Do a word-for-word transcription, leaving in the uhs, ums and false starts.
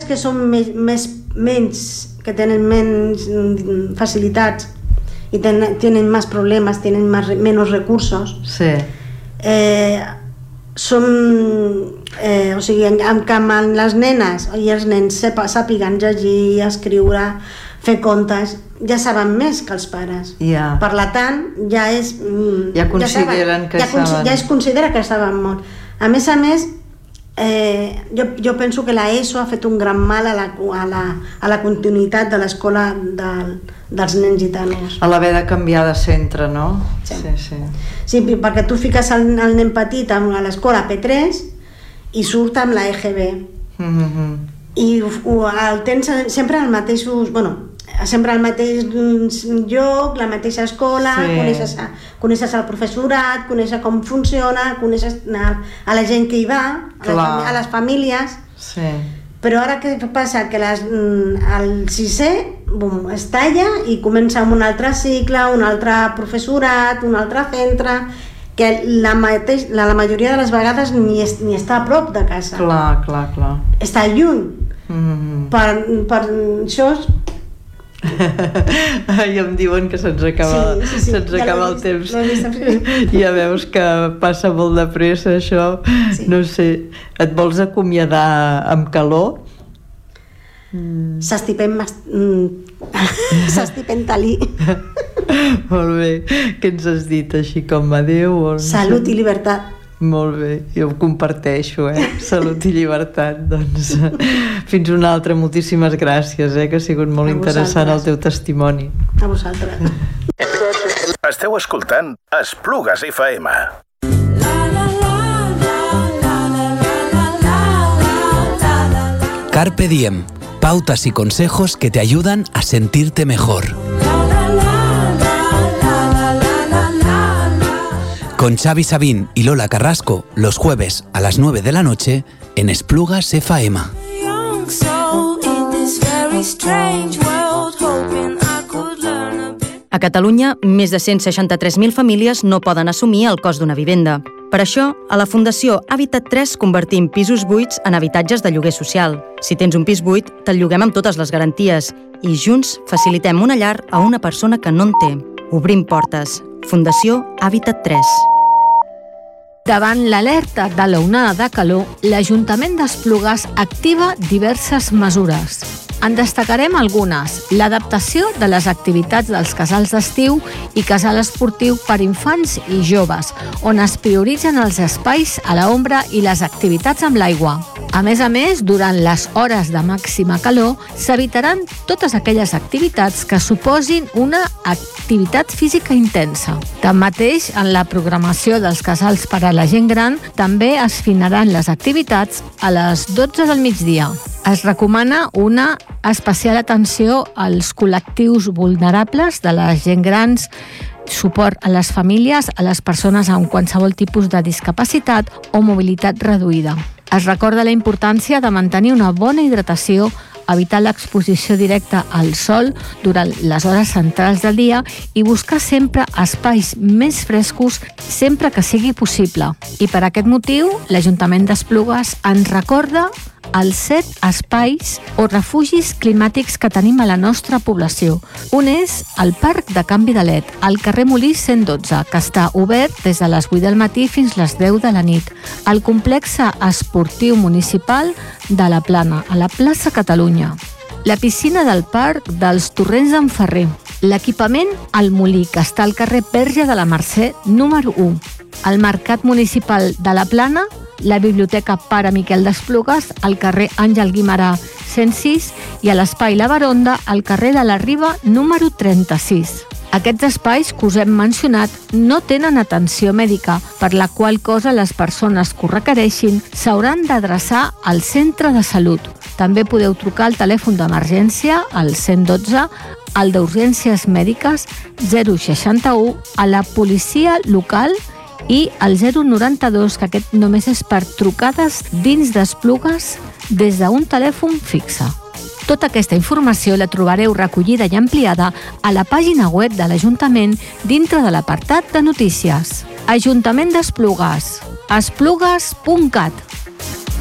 que són més, més, menys, que tenen menys facilitats i tenen, tenen més problemes, tenen més, menys recursos, sí. eh, som, eh, o sigui, en, en canvi les nenes i els nens sàpiguen llegir, escriure, fer comptes, ja saben més que els pares. Yeah. Per tant, ja és... Ja consideren ja saben, que ja, saben. Ja es considera que saben molt. A més a més, eh, jo, jo penso que la ESO ha fet un gran mal a la, a la, a la continuïtat de l'escola del, dels nens gitanos. A l'haver de canviar de centre, no? Sí. Sí, sí. Sí, perquè tu fiques el, el nen petit a l'escola P tres i surt amb la E G B. Mm-hmm. I ho, el tens sempre al mateixos... Bueno, sempre al mateix lloc, la mateixa escola, sí. coneixes, coneixes el professorat, coneixes com funciona, coneixes a, a la gent que hi va, a les, a les famílies, sí. Però ara què passa? Que les, el sisè bum, es talla i comença amb un altre cicle, un altre professorat, un altre centre, que la, mateix, la, la majoria de les vegades ni, es, ni està a prop de casa. Clar, clar, clar. Està lluny. Mm-hmm. Per, per això... I em diuen que se'ns acaba, sí, sí, sí. se'ns ja acaba el temps. Ja veus que passa molt de pressa això. Sí. No sé, et vols acomiadar amb calor? Mm. S'estipem mm. s'estipem talí. Molt bé, què ens has dit així com adéu? O... Salut i llibertat. Molt bé, jo ho comparteixo, eh? Salut i llibertat, doncs. Fins una altra, moltíssimes gràcies, eh? Que ha sigut molt interessant el teu testimoni. A vosaltres. Esteu escoltant Esplugues F M. Carpe Diem, pautas y consejos que te ayudan a sentirte mejor. Con Xavi Sabín y Lola Carrasco, los jueves a las nueve de la noche en Esplugas F M. A Catalunya, més de cent seixanta-tres mil famílies no poden assumir el cost d'una vivenda. Per això, a la Fundació Habitat tres convertim pisos buits en habitatges de lloguer social. Si tens un pis buit, te'l lloguem amb totes les garanties i junts facilitem una llar a una persona que no en té. Obrim portes. Fundació Habitat tres. Davant l'alerta de l'onada de calor, l'Ajuntament d'Esplugues activa diverses mesures. En destacarem algunes: l'adaptació de les activitats dels casals d'estiu i casal esportiu per infants i joves, on es prioritzen els espais a l'ombra i les activitats amb l'aigua. A més a més, durant les hores de màxima calor, s'evitaran totes aquelles activitats que suposin una activitat física intensa. Tanmateix, en la programació dels casals per a la gent gran, també es finaran les activitats a les dotze del migdia. Es recomana una especial atenció als col·lectius vulnerables de la gent grans, suport a les famílies, a les persones amb qualsevol tipus de discapacitat o mobilitat reduïda. Es recorda la importància de mantenir una bona hidratació, evitar l'exposició directa al sol durant les hores centrals del dia i buscar sempre espais més frescos sempre que sigui possible. I per aquest motiu, l'Ajuntament d'Esplugues ens recorda els set espais o refugis climàtics que tenim a la nostra població. Un és el Parc de Can Vidalet, al carrer Molí cent dotze, que està obert des de les vuit del matí fins les deu de la nit. El complex esportiu municipal de la Plana, a la plaça Catalunya. La piscina del Parc dels Torrents d'en Ferrer. L'equipament al Molí, que està al carrer Verge de la Mercè, número u. El Mercat Municipal de la Plana, la Biblioteca Pare Miquel d'Esplugues, al carrer Àngel Guimerà cent sis i a l'Espai La Baronda, al carrer de la Riba número trenta-sis. Aquests espais que us hem mencionat no tenen atenció mèdica, per la qual cosa les persones que ho requereixin s'hauran d'adreçar al centre de salut. També podeu trucar al telèfon d'emergència, al cent dotze, al d'urgències mèdiques zero seixanta-u, a la policia local i al zero noranta-dos, que aquest només és per trucades dins d'Esplugues des d'un telèfon fixe. Tota aquesta informació la trobareu recollida i ampliada a la pàgina web de l'Ajuntament dintre de l'apartat de notícies. Ajuntament d'Esplugues, esplugues punt cat.